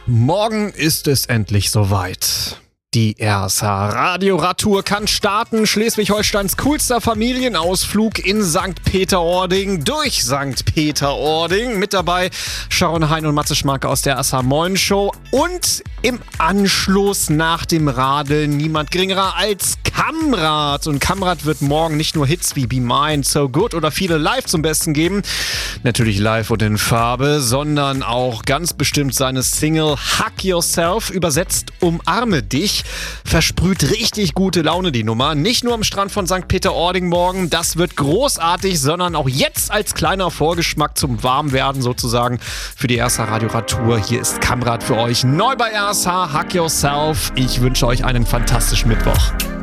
Morgen ist es endlich soweit. Die RSH Radioradtour kann starten. Schleswig-Holsteins coolster Familienausflug in St. Peter-Ording durch St. Peter-Ording. Mit dabei Sharon Hein und Matze Schmarke aus der RSH Moin Show. Und im Anschluss nach dem Radeln niemand geringerer als Kamrat. Und Kamrat wird morgen nicht nur Hits wie Be Mine, So Good oder viele live zum Besten geben. Natürlich live und in Farbe, sondern auch ganz bestimmt seine Single Hug Yourself, übersetzt Umarme dich. Versprüht richtig gute Laune die Nummer. Nicht nur am Strand von St. Peter-Ording morgen, das wird großartig, sondern auch jetzt als kleiner Vorgeschmack zum Warmwerden sozusagen für die RSH Radioradtour. Hier ist Kamrat für euch neu bei RSH, Hug Yourself. Ich wünsche euch einen fantastischen Mittwoch.